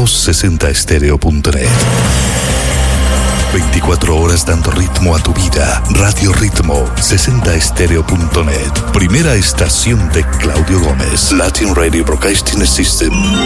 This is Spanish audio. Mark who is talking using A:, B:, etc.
A: radio60estereo.net. 24 horas dando ritmo a tu vida. Radio Ritmo 60estereo.net. Primera estación de Claudio Gómez. Latin Radio Broadcasting System.